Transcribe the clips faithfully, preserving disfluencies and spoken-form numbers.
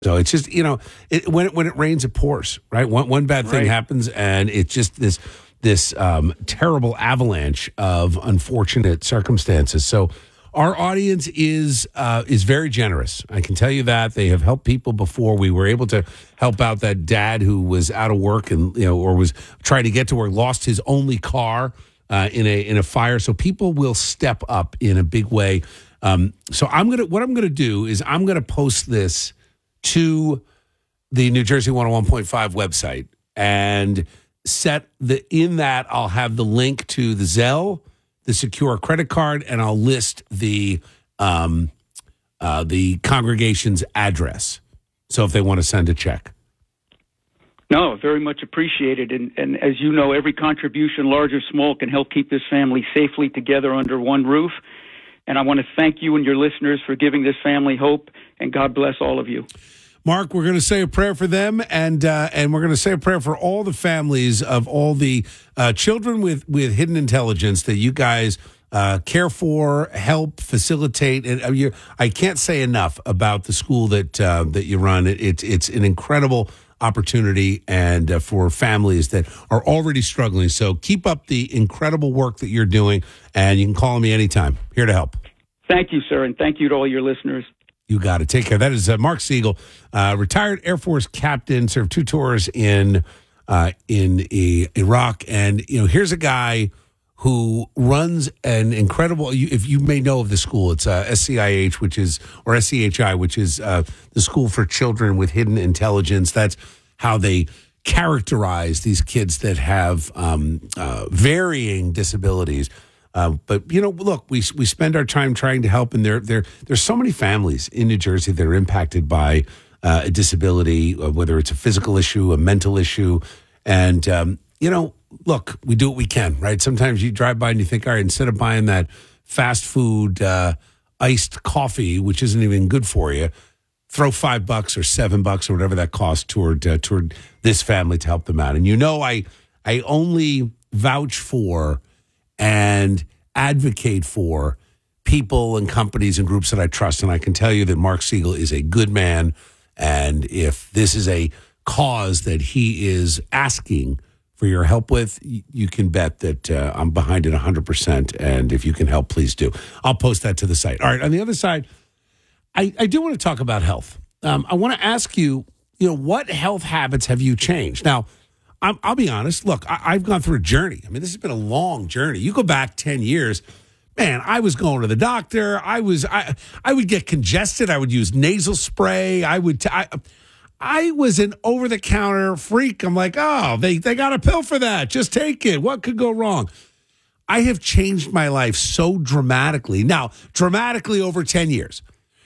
So it's just, you know, it, when it, when it rains, it pours, right? One one bad thing Right. happens, and it's just this this um, terrible avalanche of unfortunate circumstances. So our audience is uh, is very generous. I can tell you that. They have helped people before. We were able to help out that dad who was out of work and, you know, or was trying to get to work, lost his only car uh, in a in a fire. So people will step up in a big way. Um, so I'm gonna what I'm gonna do is I'm gonna post this to the New Jersey one oh one point five website and set the in that I'll have the link to the Zelle, the secure credit card, and I'll list the um, uh, the congregation's address. So if they want to send a check. No, very much appreciated. And, and as you know, every contribution, large or small, can help keep this family safely together under one roof. And I want to thank you and your listeners for giving this family hope, and God bless all of you. Mark, we're going to say a prayer for them, and uh, and we're going to say a prayer for all the families of all the uh, children with, with hidden intelligence that you guys uh, care for, help, facilitate. And uh, you, I can't say enough about the school that uh, that you run. It, it, it's an incredible opportunity, and uh, for families that are already struggling. So keep up the incredible work that you're doing, and you can call me anytime. Here to help. Thank you, sir, and thank you to all your listeners. You got it. Take care. That is uh, Mark Siegel, uh, retired Air Force captain, served two tours in uh, in uh, Iraq, and you know, here's a guy who runs an incredible. You, if you may know of the school, it's uh, S C I H, which is or S C H I, which is uh, the School for Children with Hidden Intelligence. That's how they characterize these kids that have um, uh, varying disabilities. Uh, but you know, look, we we spend our time trying to help, and there there there's so many families in New Jersey that are impacted by uh, a disability, uh, whether it's a physical issue, a mental issue, and um, you know, look, we do what we can, right? Sometimes you drive by and you think, all right, instead of buying that fast food uh, iced coffee, which isn't even good for you, throw five bucks or seven bucks or whatever that costs toward uh, toward this family to help them out. And you know, I I only vouch for and advocate for people and companies and groups that I trust. And I can tell you that Mark Siegel is a good man. And if this is a cause that he is asking for your help with, you can bet that uh, I'm behind it one hundred percent. And if you can help, please do. I'll post that to the site. All right. On the other side, I, I do want to talk about health. Um, I want to ask you, you know, what health habits have you changed? Now, I'm, I'll be honest. Look, I, I've gone through a journey. I mean, this has been a long journey. You go back ten years, man, I was going to the doctor. I was, I, I would get congested. I would use nasal spray. I would, t- I, I was an over-the-counter freak. I'm like, oh, they, they got a pill for that. Just take it. What could go wrong? I have changed my life so dramatically. Now, dramatically over ten years.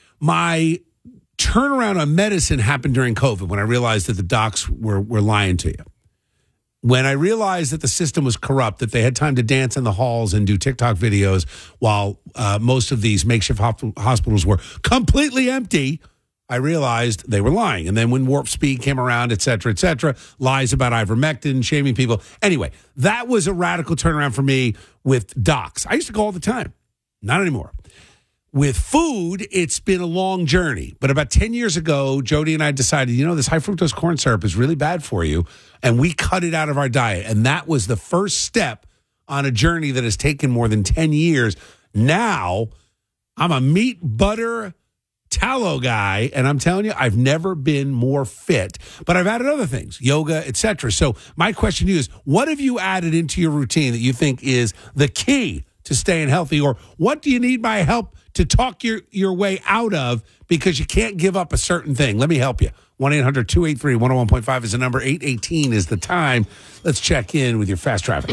My turnaround on medicine happened during COVID when I realized that the docs were, were lying to you. When I realized that the system was corrupt, that they had time to dance in the halls and do TikTok videos while uh, most of these makeshift hop- hospitals were completely empty, I realized they were lying. And then when Warp Speed came around, et cetera, et cetera, lies about ivermectin, shaming people. Anyway, that was a radical turnaround for me with docs. I used to go all the time. Not anymore. With food, it's been a long journey. But about ten years ago, Jody and I decided, you know, this high fructose corn syrup is really bad for you. And we cut it out of our diet. And that was the first step on a journey that has taken more than ten years. Now, I'm a meat, butter, tallow guy. And I'm telling you, I've never been more fit. But I've added other things, yoga, et cetera. So my question to you is, what have you added into your routine that you think is the key to staying healthy? Or what do you need my help to talk your, your way out of because you can't give up a certain thing? Let me help you. one eight hundred two eight three one oh one point five is the number. eight eighteen is the time. Let's check in with your fast traffic.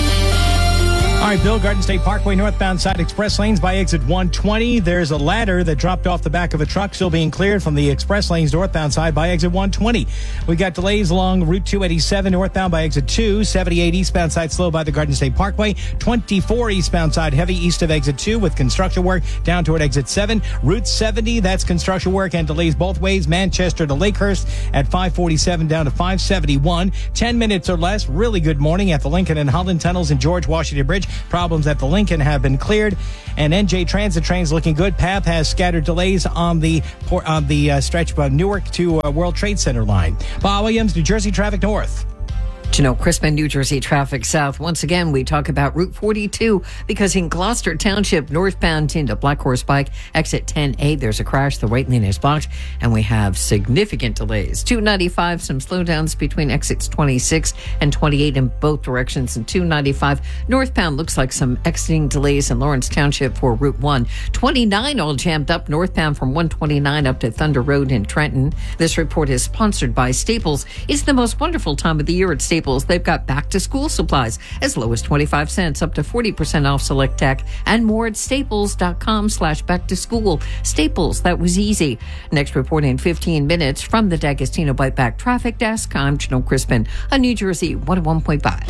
All right, Bill, Garden State Parkway, northbound side express lanes by exit one twenty. There's a ladder that dropped off the back of a truck still being cleared from the express lanes northbound side by exit one twenty. We got delays along Route two eighty-seven northbound by exit two, seventy-eight eastbound side slow by the Garden State Parkway, twenty-four eastbound side heavy east of exit two with construction work down toward exit seven. Route seventy, that's construction work and delays both ways, Manchester to Lakehurst at five forty-seven down to five seventy-one. ten minutes or less. Really good morning at the Lincoln and Holland tunnels and George Washington Bridge. Problems at the Lincoln have been cleared, and N J Transit trains looking good. P A T H has scattered delays on the on the uh, stretch of Newark to uh, World Trade Center line. Bob Williams, New Jersey Traffic North. Janelle Crispin, New Jersey Traffic South. Once again, we talk about Route forty-two because in Gloucester Township, northbound into Black Horse Pike, exit ten A, there's a crash. The right lane is blocked, and we have significant delays. two ninety-five, some slowdowns between exits twenty-six and twenty-eight in both directions. And two ninety-five northbound looks like some exiting delays in Lawrence Township for Route one. twenty-nine all jammed up northbound from one twenty-nine up to Thunder Road in Trenton. This report is sponsored by Staples. It's the most wonderful time of the year at Staples. They've got back-to-school supplies as low as twenty-five cents, up to forty percent off select tech, and more at staples.com slash back-to-school. Staples, that was easy. Next report in fifteen minutes from the D'Agostino Bite Back Traffic Desk. I'm Janelle Crispin on New Jersey one oh one point five.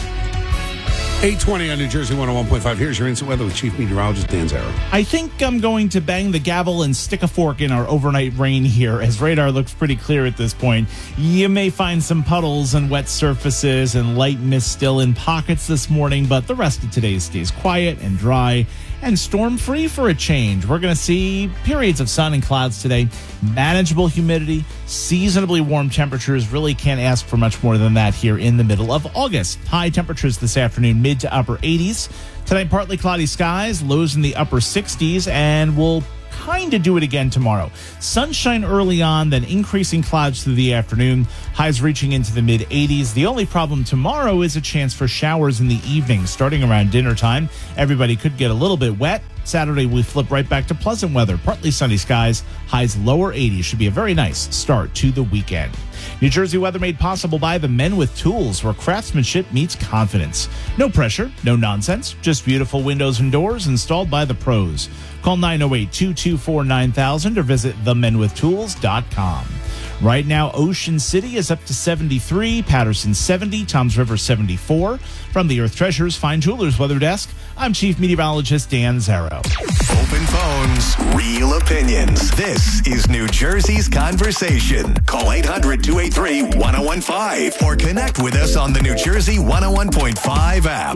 eight twenty on New Jersey one oh one point five. Here's your instant weather with Chief Meteorologist Dan Zarrow. I think I'm going to bang the gavel and stick a fork in our overnight rain here, as radar looks pretty clear at this point. You may find some puddles and wet surfaces and light mist still in pockets this morning, but the rest of today stays quiet and dry and storm-free for a change. We're going to see periods of sun and clouds today, manageable humidity, seasonably warm temperatures. Really can't ask for much more than that here in the middle of August. High temperatures this afternoon, mid to upper eighties. Tonight, partly cloudy skies, lows in the upper sixties, and we'll kind of do it again tomorrow. Sunshine early on, then increasing clouds through the afternoon, highs reaching into the mid eighties. The only problem tomorrow is a chance for showers in the evening, starting around dinner time. Everybody could get a little bit wet. Saturday, we flip right back to pleasant weather, partly sunny skies, highs lower eighties. Should be a very nice start to the weekend. New Jersey weather made possible by the Men with Tools, where craftsmanship meets confidence. No pressure, no nonsense, just beautiful windows and doors installed by the pros. Call nine oh eight, two two four, nine thousand or visit the men with tools dot com. Right now, Ocean City is up to seventy-three, Patterson seventy, Toms River seventy-four. From the Earth Treasures Fine Jewelers Weather Desk, I'm Chief Meteorologist Dan Zarrow. Open phones, real opinions. This is New Jersey's Conversation. Call eight hundred, two eight three, one oh one five or connect with us on the New Jersey one oh one point five app.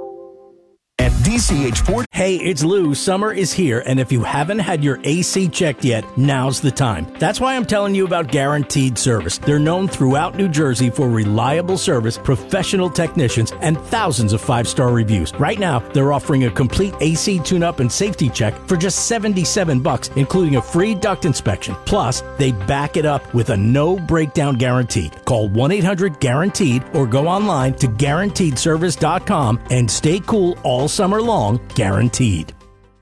At D C H Ford. Hey, it's Lou. Summer is here, and if you haven't had your A C checked yet, now's the time. That's why I'm telling you about Guaranteed Service. They're known throughout New Jersey for reliable service, professional technicians, and thousands of five-star reviews. Right now, they're offering a complete A C tune-up and safety check for just seventy-seven bucks, including a free duct inspection. Plus, they back it up with a no-breakdown guarantee. Call one eight hundred guaranteed or go online to guaranteed service dot com and stay cool all summer long, guaranteed.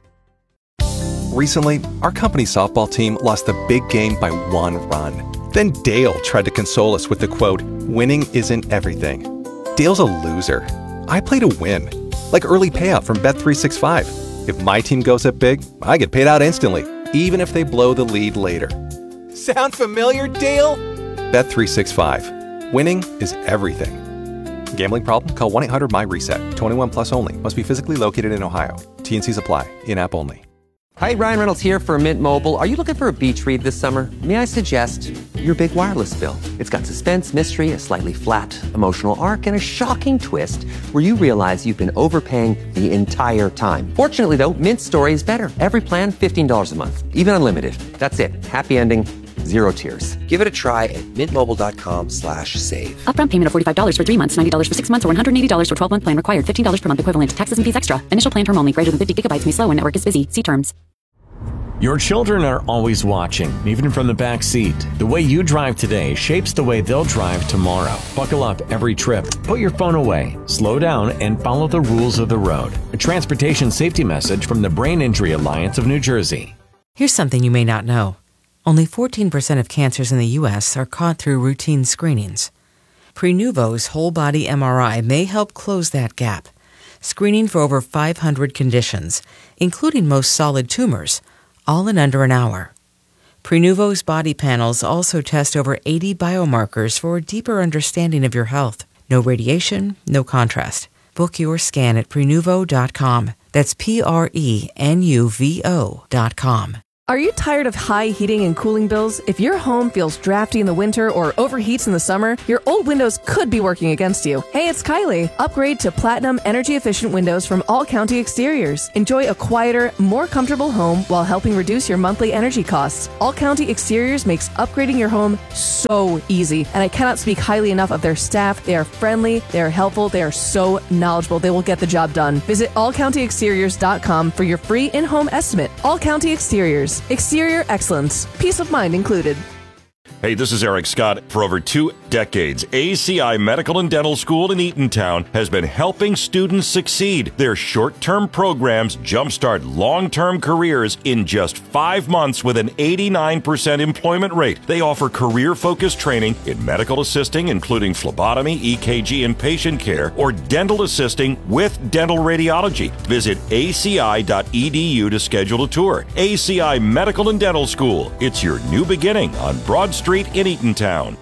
Recently, our company softball team lost the big game by one run. Then Dale tried to console us with the quote, "Winning isn't everything." Dale's a loser. I play to win. Like early payout from Bet three sixty-five. If my team goes up big, I get paid out instantly, even if they blow the lead later. Sound familiar, Dale? Bet three sixty-five. Winning is everything. Gambling problem? Call one eight hundred my reset. twenty-one plus only. Must be physically located in Ohio. T and Cs apply. In-app only. Hi, Ryan Reynolds here for Mint Mobile. Are you looking for a beach read this summer? May I suggest your big wireless bill? It's got suspense, mystery, a slightly flat emotional arc, and a shocking twist where you realize you've been overpaying the entire time. Fortunately, though, Mint's story is better. Every plan, fifteen dollars a month. Even unlimited. That's it. Happy ending. Zero tears. Give it a try at mintmobile.com slash save. Upfront payment of forty-five dollars for three months, ninety dollars for six months, or one hundred eighty dollars for twelve-month plan required. fifteen dollars per month equivalent. Taxes and fees extra. Initial plan term only. Greater than fifty gigabytes may slow when network is busy. See terms. Your children are always watching, even from the back seat. The way you drive today shapes the way they'll drive tomorrow. Buckle up every trip. Put your phone away. Slow down and follow the rules of the road. A transportation safety message from the Brain Injury Alliance of New Jersey. Here's something you may not know. Only fourteen percent of cancers in the U S are caught through routine screenings. Prenuvo's whole-body M R I may help close that gap, screening for over five hundred conditions, including most solid tumors, all in under an hour. Prenuvo's body panels also test over eighty biomarkers for a deeper understanding of your health. No radiation, no contrast. Book your scan at prenuvo dot com. That's P R E N U V O dot com. Are you tired of high heating and cooling bills? If your home feels drafty in the winter or overheats in the summer, your old windows could be working against you. Hey, it's Kylie. Upgrade to Platinum energy-efficient windows from All County Exteriors. Enjoy a quieter, more comfortable home while helping reduce your monthly energy costs. All County Exteriors makes upgrading your home so easy, and I cannot speak highly enough of their staff. They are friendly, they are helpful, they are so knowledgeable. They will get the job done. Visit all county exteriors dot com for your free in-home estimate. All County Exteriors. Exterior excellence. Peace of mind included. Hey, this is Eric Scott. For over two decades, A C I Medical and Dental School in Eatontown has been helping students succeed. Their short-term programs jumpstart long-term careers in just five months with an eighty-nine percent employment rate. They offer career-focused training in medical assisting, including phlebotomy, E K G, and patient care, or dental assisting with dental radiology. Visit A C I dot E D U to schedule a tour. A C I Medical and Dental School. It's your new beginning on Broad Street in Eatontown.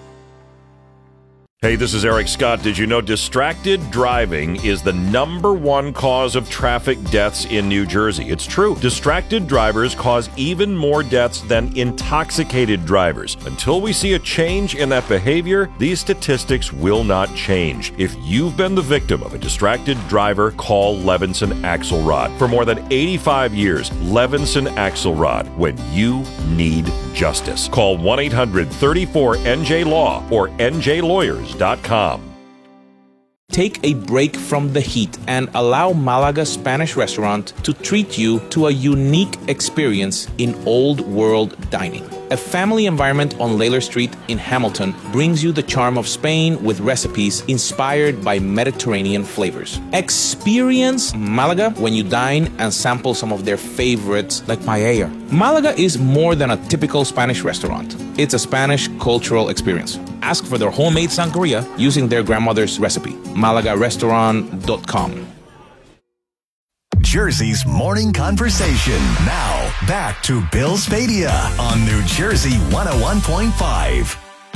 Hey, this is Eric Scott. Did you know distracted driving is the number one cause of traffic deaths in New Jersey? It's true. Distracted drivers cause even more deaths than intoxicated drivers. Until we see a change in that behavior, these statistics will not change. If you've been the victim of a distracted driver, call Levinson Axelrod. For more than eighty-five years, Levinson Axelrod, when you need justice. Call one eight hundred thirty-four N J Law or N J Lawyers dot com. Take a break from the heat and allow Malaga Spanish Restaurant to treat you to a unique experience in old world dining. A family environment on Layler Street in Hamilton brings you the charm of Spain with recipes inspired by Mediterranean flavors. Experience Malaga when you dine and sample some of their favorites like paella. Malaga is more than a typical Spanish restaurant. It's a Spanish cultural experience. Ask for their homemade sangria using their grandmother's recipe. malaga restaurant dot com. Jersey's morning conversation. Now, back to Bill Spadea on New Jersey one oh one point five.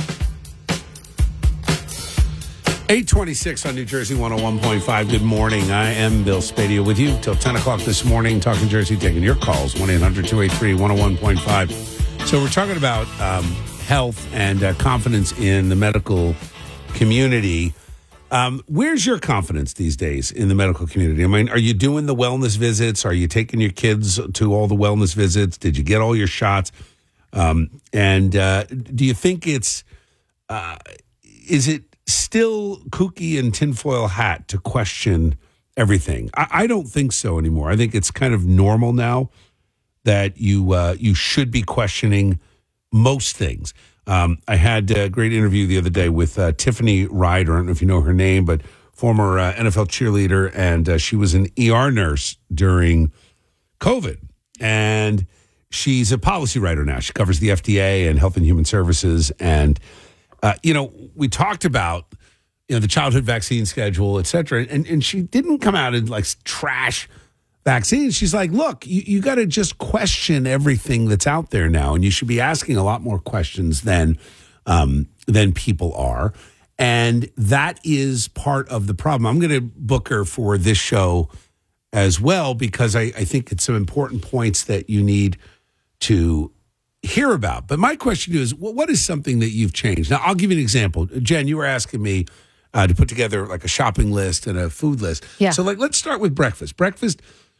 eight twenty-six on New Jersey one oh one point five. Good morning. I am Bill Spadea with you till ten o'clock this morning, talking Jersey, taking your calls, one eight hundred two eight three one oh one point five. So we're talking about um, health and uh, confidence in the medical community. Um, where's your confidence these days in the medical community? I mean, are you doing the wellness visits? Are you taking your kids to all the wellness visits? Did you get all your shots? Um, and uh, do you think it's, uh, is it still kooky and tinfoil hat to question everything? I, I don't think so anymore. I think it's kind of normal now that you uh, you should be questioning most things. Um, I had a great interview the other day with uh, Tiffany Ryder. I don't know if you know her name, but former uh, N F L cheerleader, and uh, she was an E R nurse during COVID. And she's a policy writer now. She covers the F D A and Health and Human Services. And, uh, you know, we talked about, you know, the childhood vaccine schedule, et cetera. And, and she didn't come out and, like, trash vaccines. She's like, look, you, you got to just question everything that's out there now, and you should be asking a lot more questions than um, than people are. And that is part of the problem. I'm going to book her for this show as well, because I, I think it's some important points that you need to hear about. But my question to you is, what is something that you've changed? Now, I'll give you an example. Jen, you were asking me uh, to put together like a shopping list and a food list. Yeah. So like, let's start with breakfast. Breakfast,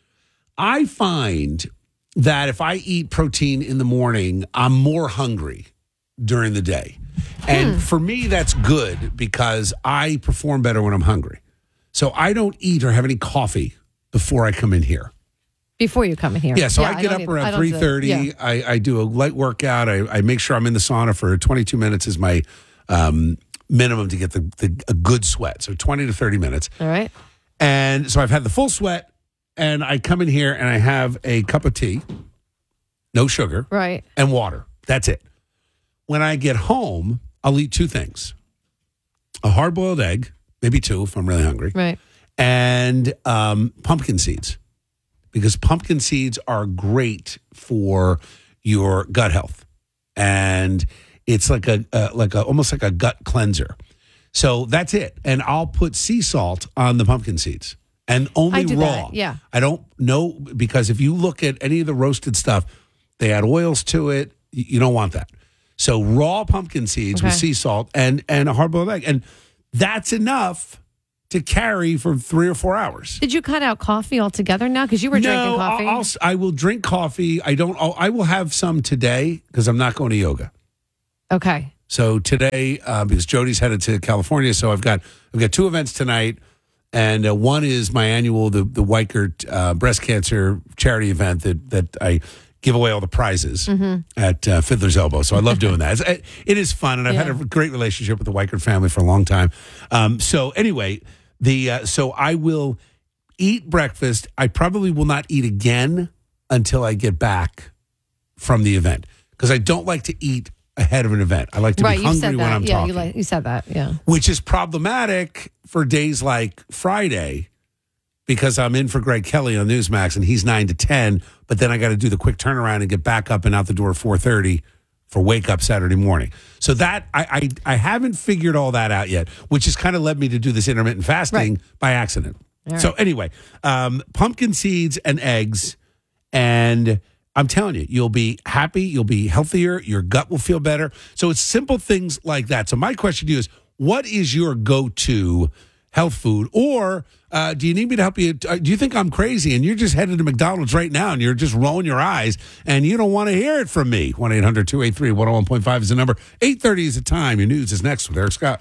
I find that if I eat protein in the morning, I'm more hungry during the day. And hmm. for me, that's good because I perform better when I'm hungry. So I don't eat or have any coffee before I come in here. Before you come in here. Yeah, so yeah, I get I up either. around three thirty. Yeah. I, I do a light workout. I, I make sure I'm in the sauna for twenty-two minutes is my um, minimum to get the, the a good sweat. So twenty to thirty minutes. All right. And so I've had the full sweat. And I come in here and I have a cup of tea, no sugar, right, and water. That's it. When I get home, I'll eat two things. A hard-boiled egg, maybe two if I'm really hungry, right, and um, pumpkin seeds, because pumpkin seeds are great for your gut health. And it's like a uh, like a almost like a gut cleanser. So that's it. And I'll put sea salt on the pumpkin seeds. And only I do raw. that, yeah. I don't know, because if you look at any of the roasted stuff, They add oils to it. You you don't want that. So raw pumpkin seeds Okay. with sea salt and, and a hard-boiled egg. And that's enough to carry for three or four hours. Did you cut out coffee altogether now? Because you were no, drinking coffee. I'll, I'll, I will drink coffee. I don't. I'll, I will have some today because I'm not going to yoga. Okay. So today, uh, because Jody's headed to California, so I've got I've got two events tonight, and uh, one is my annual the the Weichert uh, breast cancer charity event that that I give away all the prizes Mm-hmm. at uh, Fiddler's Elbow. So I love doing that. It's, it, it is fun, and I've Yeah. had a great relationship with the Weichert family for a long time. Um, so anyway, the uh, so I will eat breakfast. I probably will not eat again until I get back from the event because I don't like to eat ahead of an event. I like to Right, be you hungry said when that. I'm yeah, talking, you, like, you said that. Yeah. which is problematic for days like Friday because I'm in for Greg Kelly on Newsmax and he's nine to ten, but then I got to do the quick turnaround and get back up and out the door at four thirty for wake up Saturday morning. So that I I, I haven't figured all that out yet, which has kind of led me to do this intermittent fasting Right. by accident. All So right. anyway, um, pumpkin seeds and eggs, and I'm telling you, you'll be happy, you'll be healthier, your gut will feel better. So it's simple things like that. So my question to you is, what is your go-to health food? Or uh, do you need me to help you? Uh, do you think I'm crazy and you're just headed to McDonald's right now and you're just rolling your eyes and you don't want to hear it from me? one eight hundred two eight three one oh one point five is the number. eight thirty is the time. Your news is next with Eric Scott.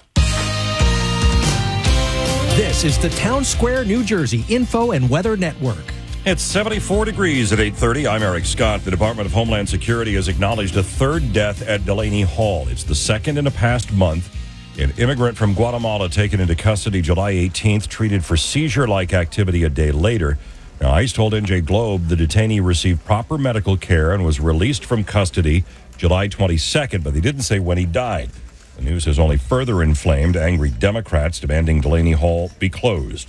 This is the Town Square, New Jersey Info and Weather Network. It's seventy-four degrees at eight thirty. I'm Eric Scott. The Department of Homeland Security has acknowledged a third death at Delaney Hall. It's the second in the past month. An immigrant from Guatemala taken into custody July eighteenth, treated for seizure-like activity a day later. Now, ICE told N J Globe the detainee received proper medical care and was released from custody July twenty-second, but they didn't say when he died. The news has only further inflamed angry Democrats demanding Delaney Hall be closed.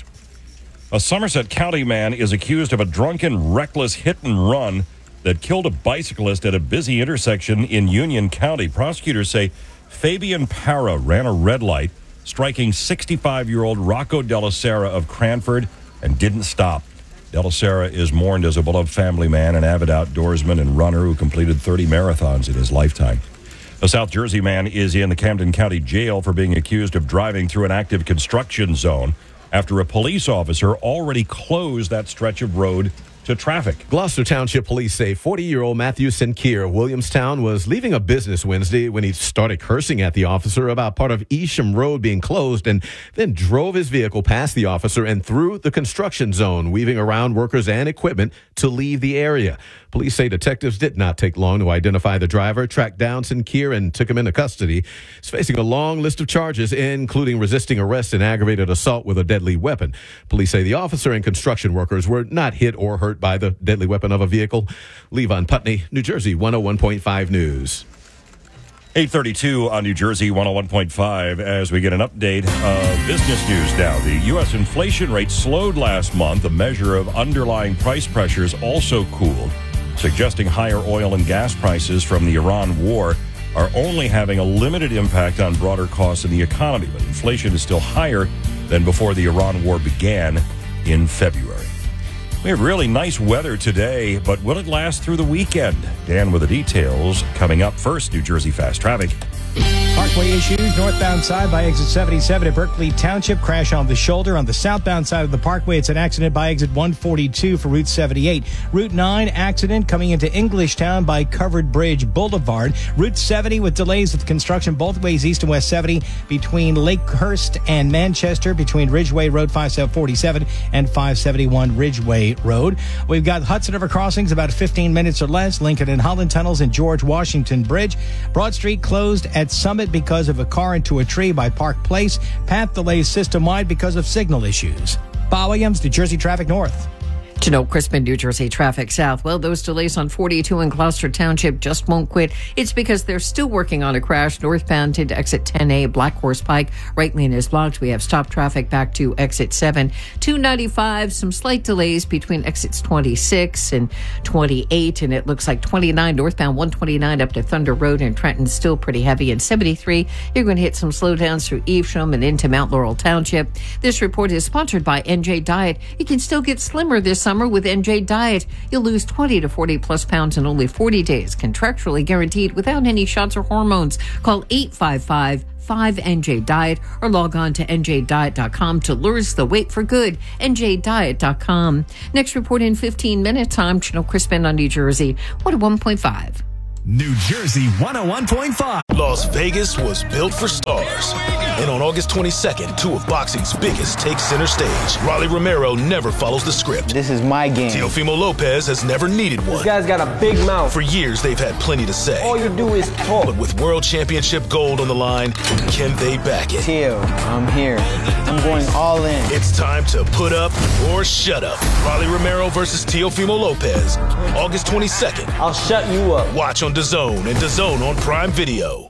A Somerset County man is accused of a drunken, reckless hit and run that killed a bicyclist at a busy intersection in Union County. Prosecutors say Fabian Parra ran a red light, striking sixty-five-year-old Rocco Della Sera of Cranford, and didn't stop. Della Sera is mourned as a beloved family man, an avid outdoorsman and runner who completed thirty marathons in his lifetime. A South Jersey man is in the Camden County Jail for being accused of driving through an active construction zone after a police officer already closed that stretch of road to traffic. Gloucester Township Police say forty-year-old Matthew Sinclair of Williamstown was leaving a business Wednesday when he started cursing at the officer about part of Easham Road being closed and then drove his vehicle past the officer and through the construction zone, weaving around workers and equipment to leave the area. Police say detectives did not take long to identify the driver, tracked down Sinclair, and took him into custody. He's facing a long list of charges, including resisting arrest and aggravated assault with a deadly weapon. Police say the officer and construction workers were not hit or hurt by the deadly weapon of a vehicle. Levon Putney, New Jersey one oh one point five News. eight thirty-two on New Jersey one oh one point five as we get an update of business news now. The U S inflation rate slowed last month. A measure of underlying price pressures also cooled, suggesting higher oil and gas prices from the Iran war are only having a limited impact on broader costs in the economy. But inflation is still higher than before the Iran war began in February. We have really nice weather today, but will it last through the weekend? Dan with the details coming up. First, New Jersey Fast Traffic. Parkway issues, northbound side by exit seventy-seven at Berkeley Township. Crash on the shoulder. On the southbound side of the parkway, it's an accident by exit one forty-two for Route seventy-eight. Route nine accident coming into Englishtown by Covered Bridge Boulevard. Route seventy with delays with construction both ways east and west seventy between Lakehurst and Manchester, between Ridgeway Road five forty-seven and five seventy-one Ridgeway Road. We've got Hudson River crossings about fifteen minutes or less. Lincoln and Holland tunnels and George Washington Bridge. Broad Street closed at Summit because of a car into a tree by Park Place. Path delays system-wide because of signal issues. Bob Williams, New Jersey Traffic North. To know Crispin, New Jersey traffic south. Well, those delays on forty-two in Gloucester Township just won't quit. It's because they're still working on a crash northbound into exit ten A, Black Horse Pike. Right lane is blocked. We have stop traffic back to exit seven. two ninety-five, some slight delays between exits twenty-six and twenty-eight. And it looks like twenty-nine northbound one twenty-nine up to Thunder Road in Trenton, still pretty heavy. And seventy-three, you're going to hit some slowdowns through Evesham and into Mount Laurel Township. This report is sponsored by N J Diet. You can still get slimmer this summer summer with N J Diet. You'll lose twenty to forty plus pounds in only forty days, contractually guaranteed without any shots or hormones. Call eight five five, five N J Diet or log on to N J diet dot com to lose the weight for good. N J diet dot com. Next report in fifteen minutes. I'm Channel Crispin on New Jersey, one oh one point five. New Jersey one oh one point five. Las Vegas was built for stars. And on August twenty-second, two of boxing's biggest take center stage. Rolly Romero never follows the script. This is my game. Teofimo Lopez has never needed one. This guy's got a big mouth. For years, they've had plenty to say. All you do is talk. But with world championship gold on the line, can they back it? Teo, I'm here. I'm going all in. It's time to put up or shut up. Rolly Romero versus Teofimo Lopez. August twenty-second. I'll shut you up. Watch on DAZN and DAZN on Prime Video.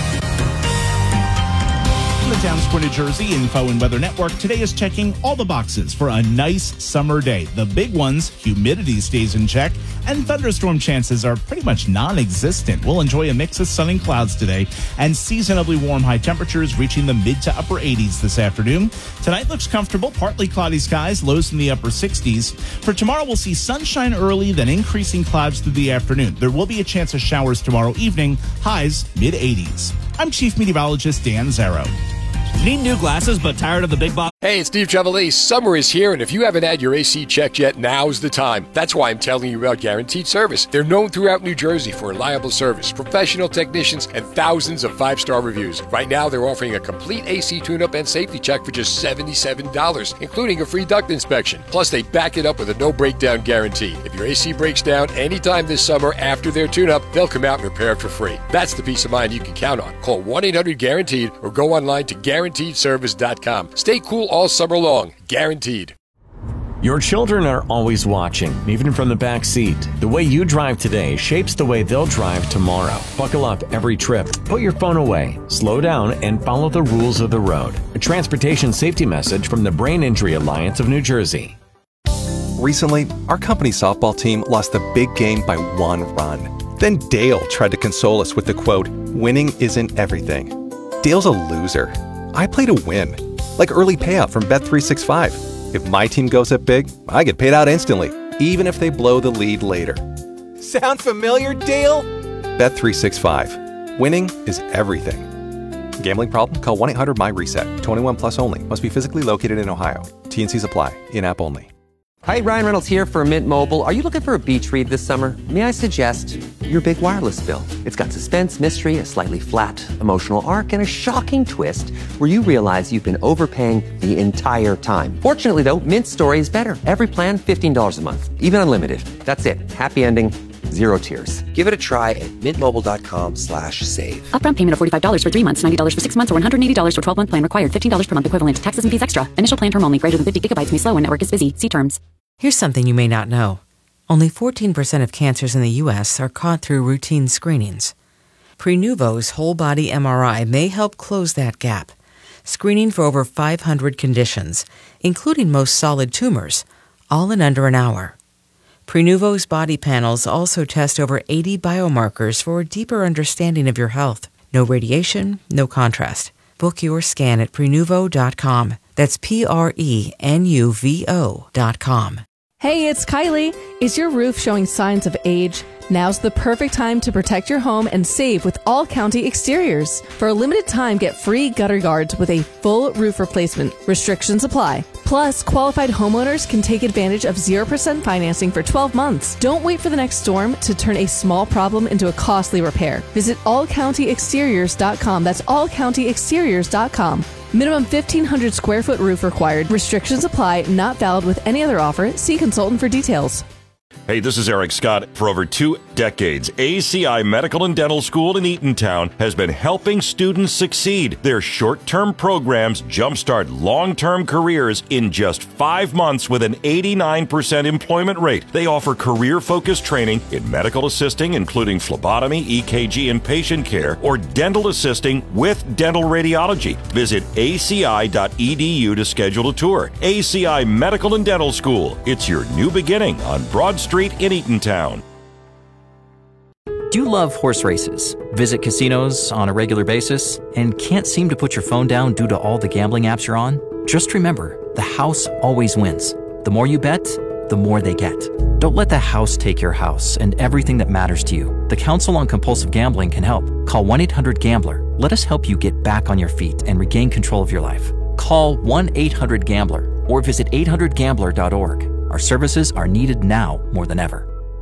From the Town Square, New Jersey Info and Weather Network, today is checking all the boxes for a nice summer day. The big ones, humidity stays in check, and thunderstorm chances are pretty much non-existent. We'll enjoy a mix of sun and clouds today, and seasonably warm high temperatures reaching the mid to upper eighties this afternoon. Tonight looks comfortable, partly cloudy skies, lows in the upper sixties. For tomorrow, we'll see sunshine early, then increasing clouds through the afternoon. There will be a chance of showers tomorrow evening, highs mid eighties. I'm Chief Meteorologist Dan Zarrow. Need new glasses but tired of the big box? Hey, it's Steve Trevelise. Summer is here, and if you haven't had your A C checked yet, now's the time. That's why I'm telling you about Guaranteed Service. They're known throughout New Jersey for reliable service, professional technicians, and thousands of five-star reviews. Right now, they're offering a complete A C tune-up and safety check for just seventy-seven dollars, including a free duct inspection. Plus, they back it up with a no-breakdown guarantee. If your A C breaks down anytime this summer after their tune-up, they'll come out and repair it for free. That's the peace of mind you can count on. Call one eight hundred guaranteed or go online to guaranteed service dot com. Stay cool all summer long. Guaranteed. Your children are always watching, even from the back seat. The way you drive today shapes the way they'll drive tomorrow. Buckle up every trip. Put your phone away. Slow down and follow the rules of the road. A transportation safety message from the Brain Injury Alliance of New Jersey. Recently, our company softball team lost the big game by one run. Then Dale tried to console us with the quote, "Winning isn't everything." Dale's a loser. I play to win. Like early payout from Bet three sixty-five. If my team goes up big, I get paid out instantly, even if they blow the lead later. Sound familiar, Dale? Bet three sixty-five. Winning is everything. Gambling problem? Call one eight hundred my reset. twenty-one plus only. Must be physically located in Ohio. T N Cs apply. In-app only. Hi, Ryan Reynolds here for Mint Mobile. Are you looking for a beach read this summer? May I suggest your big wireless bill? It's got suspense, mystery, a slightly flat emotional arc, and a shocking twist where you realize you've been overpaying the entire time. Fortunately, though, Mint's story is better. Every plan, fifteen dollars a month, even unlimited. That's it. Happy ending, zero tears. Give it a try at mintmobile.com slash save. Upfront payment of forty-five dollars for three months, ninety dollars for six months, or one hundred eighty dollars for twelve-month plan required. fifteen dollars per month equivalent. Taxes and fees extra. Initial plan term only. Greater than fifty gigabytes may slow when network is busy. See terms. Here's something you may not know. Only fourteen percent of cancers in the U S are caught through routine screenings. Prenuvo's whole body M R I may help close that gap, screening for over five hundred conditions, including most solid tumors, all in under an hour. Prenuvo's body panels also test over eighty biomarkers for a deeper understanding of your health. No radiation, no contrast. Book your scan at prenuvo dot com. That's P R E N U V O dot com. Hey, it's Kylie. Is your roof showing signs of age? Now's the perfect time to protect your home and save with All County Exteriors. For a limited time, get free gutter guards with a full roof replacement. Restrictions apply. Plus, qualified homeowners can take advantage of zero percent financing for twelve months. Don't wait for the next storm to turn a small problem into a costly repair. Visit all county exteriors dot com. That's all county exteriors dot com. Minimum fifteen hundred square foot roof required. Restrictions apply. Not valid with any other offer. See consultant for details. Hey, this is Eric Scott. For over two decades, A C I Medical and Dental School in Eatontown has been helping students succeed. Their short-term programs jumpstart long-term careers in just five months with an eighty-nine percent employment rate. They offer career-focused training in medical assisting, including phlebotomy, E K G, and patient care, or dental assisting with dental radiology. Visit A C I dot E D U to schedule a tour. A C I Medical and Dental School. It's your new beginning on Broad Street in Eatontown. Do you love horse races, visit casinos on a regular basis, and can't seem to put your phone down due to all the gambling apps you're on? Just remember, the house always wins. The more you bet, the more they get. Don't let the house take your house and everything that matters to you. The Council on Compulsive Gambling can help. Call one eight hundred gambler. Let us help you get back on your feet and regain control of your life. Call one eight hundred gambler or visit eight hundred gambler dot org. Our services are needed now more than ever.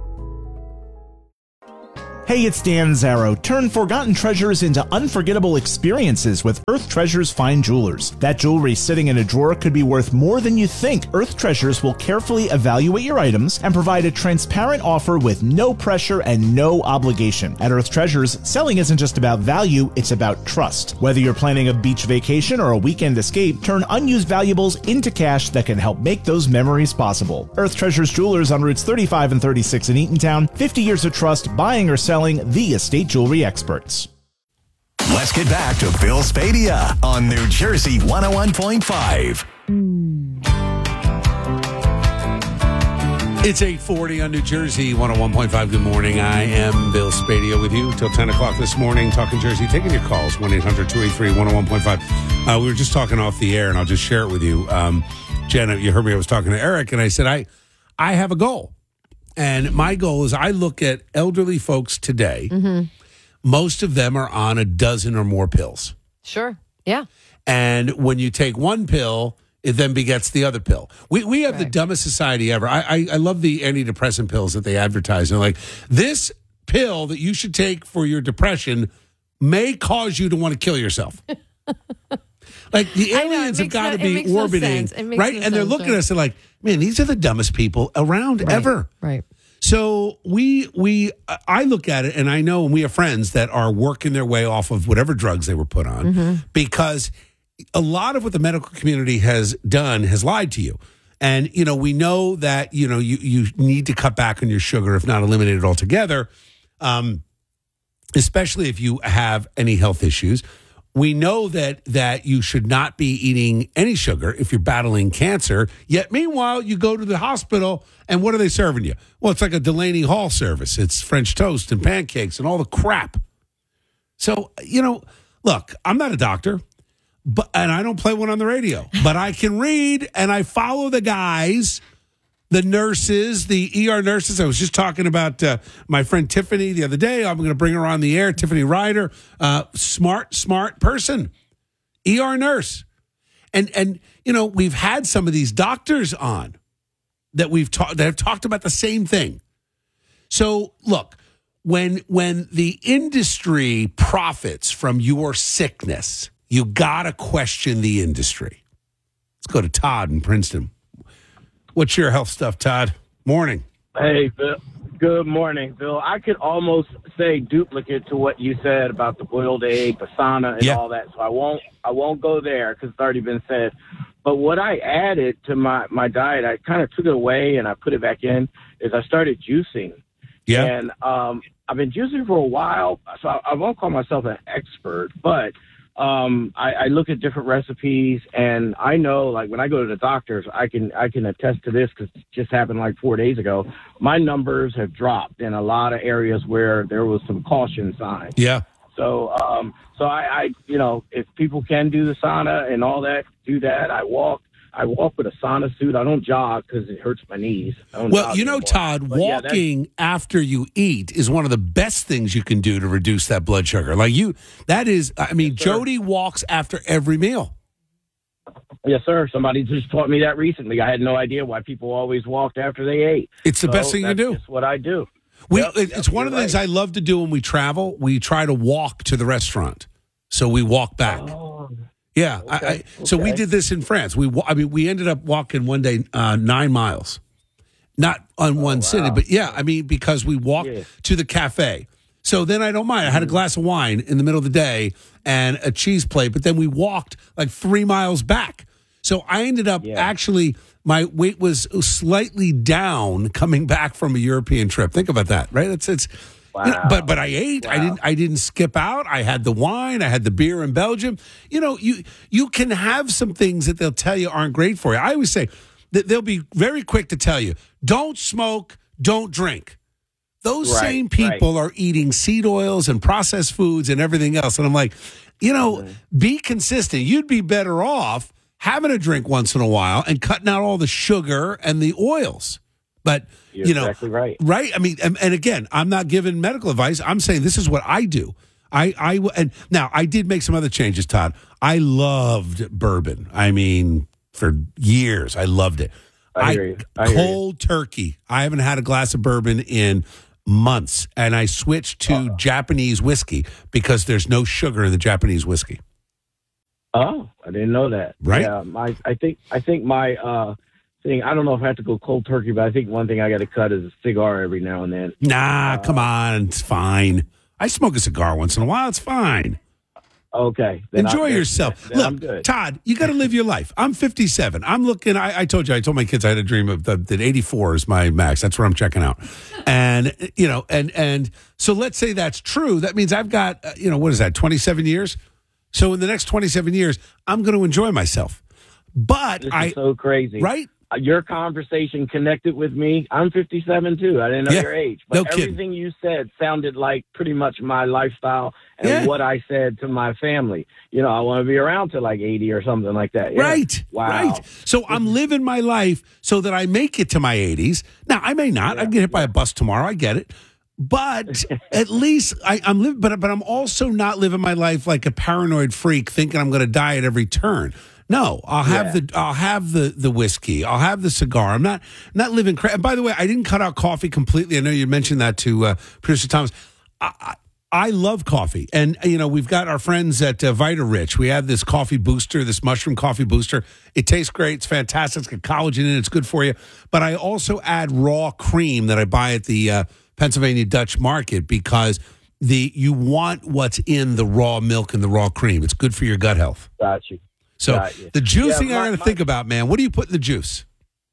Hey, it's Dan Zarrow. Turn forgotten treasures into unforgettable experiences with Earth Treasures Fine Jewelers. That jewelry sitting in a drawer could be worth more than you think. Earth Treasures will carefully evaluate your items and provide a transparent offer with no pressure and no obligation. At Earth Treasures, selling isn't just about value, it's about trust. Whether you're planning a beach vacation or a weekend escape, turn unused valuables into cash that can help make those memories possible. Earth Treasures Jewelers on routes thirty-five and thirty-six in Eatontown. fifty years of trust, buying or selling. The estate jewelry experts. Let's get back to Bill Spadia on New Jersey one oh one point five. It's eight forty on New Jersey one oh one point five. Good morning. I am Bill Spadia with you till ten o'clock this morning, talking Jersey, taking your calls, one eight hundred two eight three one oh one point five. Uh, we were just talking off the air, and I'll just share it with you. Um, Jenna, you heard me, I was talking to Eric, and I said, I, I have a goal. And my goal is I look at elderly folks today. Mm-hmm. Most of them are on a dozen or more pills. Sure. Yeah. And when you take one pill, it then begets the other pill. We we have right. the dumbest society ever. I, I I love the antidepressant pills that they advertise. They're like, this pill that you should take for your depression may cause you to want to kill yourself. Like the aliens know, have got no, to be orbiting, no right? No and they're sense, looking right. at us and like, man, these are the dumbest people around right. ever. Right. So we we I look at it and I know, and we have friends that are working their way off of whatever drugs they were put on, Mm-hmm. because a lot of what the medical community has done has lied to you. And you know, we know that you know you you need to cut back on your sugar, if not eliminate it altogether, um, especially if you have any health issues. We know that that you should not be eating any sugar if you're battling cancer. Yet, meanwhile, you go to the hospital, and what are they serving you? Well, it's like a Delaney Hall service. It's French toast and pancakes and all the crap. So, you know, look, I'm not a doctor, but and I don't play one on the radio, but I can read, and I follow the guys, the nurses, the E R nurses. I was just talking about uh, my friend Tiffany the other day. I'm going to bring her on the air. Tiffany Ryder, uh, smart, smart person, E R nurse. And, and you know, we've had some of these doctors on that we've talked that have talked about the same thing. So, look, when when the industry profits from your sickness, you got to question the industry. Let's go to Todd in Princeton. What's your health stuff, Todd? Morning. Hey, Bill. Good morning, Bill. I could almost say duplicate to what you said about the boiled egg, the sauna, and yeah. all that. So I won't. I won't go there because it's already been said. But what I added to my, my diet, I kind of took it away and I put it back in, is I started juicing. Yeah. And um, I've been juicing for a while, so I, I won't call myself an expert, but um, I, I look at different recipes, and I know, like, when I go to the doctors, I can I can attest to this because it just happened like four days ago. My numbers have dropped in a lot of areas where there was some caution signs. Yeah. So, um, so I, I, you know, if people can do the sauna and all that, do that. I walk. I walk with a sauna suit. I don't jog because it hurts my knees. I don't Well, jog you know, anymore. Todd, But yeah, walking after you eat is one of the best things you can do to reduce that blood sugar. Like you, that is, I mean, Yes, sir. Jody walks after every meal. Yes, sir. Somebody just taught me that recently. I had no idea why people always walked after they ate. It's the So best thing to that's do. just what I do. We, Yep, it- yep, it's one of the you're things right. I love to do when we travel. We try to walk to the restaurant, so we walk back. Oh, Yeah, I, I, so we okay. did this in France. We, wa- I mean, we ended up walking one day uh, nine miles, not on one city, but yeah, I mean, because we walked Yeah. to the cafe. So then I don't mind. I had a glass of wine in the middle of the day and a cheese plate, but then we walked like three miles back. So I ended up actually, my weight was slightly down coming back from a European trip. Think about that, right? It's it's. You know, but but I ate. I didn't. I didn't skip out. I had the wine. I had the beer in Belgium. You know, you you can have some things that they'll tell you aren't great for you. I always say that they'll be very quick to tell you, don't smoke, don't drink. Those Right, same people are eating seed oils and processed foods and everything else. And I'm like, you know, be consistent. You'd be better off having a drink once in a while and cutting out all the sugar and the oils. But, You're you know, exactly right. Right? I mean, and, and again, I'm not giving medical advice. I'm saying this is what I do. I, I, and now I did make some other changes, Todd. I loved bourbon. I mean, for years, I loved it. I hear you. I hear cold turkey. I haven't had a glass of bourbon in months, and I switched to Uh-oh. Japanese whiskey because there's no sugar in the Japanese whiskey. Oh, I didn't know that. Right? Yeah, my, I think I think my uh, thing. I don't know if I have to go cold turkey, but I think one thing I got to cut is a cigar every now and then. Nah, uh, come on, it's fine. I smoke a cigar once in a while. It's fine. Okay. Then Enjoy I, then, yourself. then Look, I'm good. Todd, you got to live your life. I'm fifty-seven. I'm looking. I, I told you. I told my kids I had a dream of the, that eighty-four is my max. That's where I'm checking out. And you know, and and so let's say that's true. That means I've got uh, you know what is that? twenty-seven years. So in the next twenty-seven years, I'm going to enjoy myself. But This I is so crazy, right? Uh, Your conversation connected with me. I'm fifty-seven too. I didn't know Yeah. your age, but No kidding. everything you said sounded like pretty much my lifestyle and Yeah. what I said to my family. You know, I want to be around to like eighty or something like that. Yeah. Right. Wow. Right. So I'm living my life so that I make it to my eighties. Now, I may not. I get hit by a bus tomorrow. I get it. But at least I, I'm living, but, but I'm also not living my life like a paranoid freak thinking I'm going to die at every turn. No, I'll have Yeah. the I'll have the the whiskey. I'll have the cigar. I'm not not living crazy. And by the way, I didn't cut out coffee completely. I know you mentioned that to uh, producer Thomas. I, I, I love coffee, and you know we've got our friends at uh, Vita Rich. We have this coffee booster, this mushroom coffee booster. It tastes great. It's fantastic. It's got collagen in it. It's good for you. But I also add raw cream that I buy at the uh, Pennsylvania Dutch Market because the you want what's in the raw milk and the raw cream. It's good for your gut health. Got you. So Got you. the juicing Yeah, my- I got to my- think about, man. What do you put in the juice?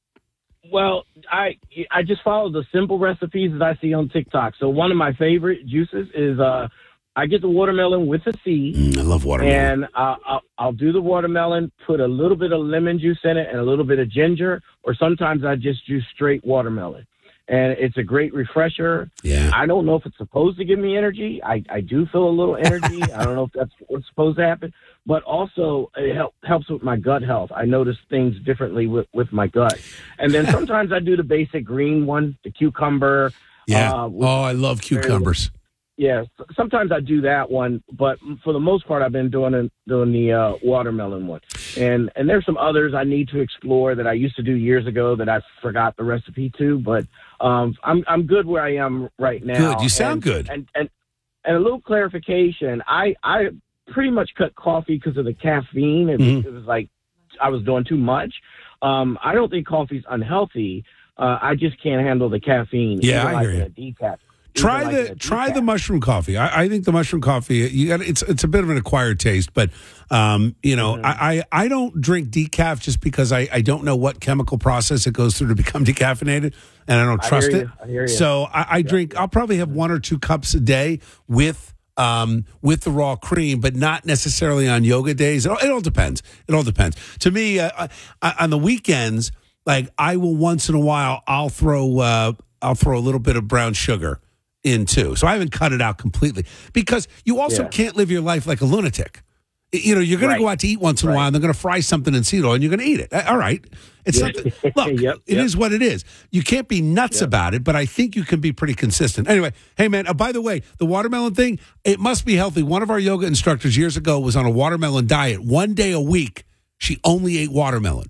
Well, I I just follow the simple recipes that I see on TikTok. So one of my favorite juices is uh, I get the watermelon with a seed. Mm, I love watermelon. And uh, I'll, I'll do the watermelon, put a little bit of lemon juice in it and a little bit of ginger, or sometimes I just do straight watermelon. And it's a great refresher. Yeah. I don't know if it's supposed to give me energy. I, I do feel a little energy. I don't know if that's what's supposed to happen. But also, it help, helps with my gut health. I notice things differently with, with my gut. And then sometimes I do the basic green one, the cucumber. Yeah. Uh, with- oh, I love cucumbers. yeah, sometimes I do that one, but for the most part, I've been doing doing the uh, watermelon one, and and there's some others I need to explore that I used to do years ago that I forgot the recipe to, but um, I'm I'm good where I am right now. Good. You sound and, good. And, and and a little clarification, I I pretty much cut coffee because of the caffeine. It, Mm-hmm. it was like I was doing too much. Um, I don't think coffee's unhealthy. Uh, I just can't handle the caffeine. Yeah, even I like hear in you. a decaf. Try Even the like in a try decaf. the mushroom coffee. I, I think the mushroom coffee you got it's it's a bit of an acquired taste, but um, you know Mm-hmm. I, I I don't drink decaf just because I, I don't know what chemical process it goes through to become decaffeinated, and I don't I trust hear it. you. I hear you. So I, I drink. I'll probably have one or two cups a day with. Um, with the raw cream, but not necessarily on yoga days. It all, it all depends. It all depends. To me, uh, I, on the weekends, like I will once in a while, I'll throw uh, I'll throw a little bit of brown sugar in too. So I haven't cut it out completely because you also Yeah. can't live your life like a lunatic. You know, you're going Right. to go out to eat once in a Right. while, and they're going to fry something in seed oil, and you're going to eat it. All right, it's Yeah. something. Look, Yep, it yep. is what it is. You can't be nuts Yep. about it, but I think you can be pretty consistent. Anyway, hey man. Uh, by the way, the watermelon thing, it must be healthy. One of our yoga instructors years ago was on a watermelon diet. One day a week, she only ate watermelon.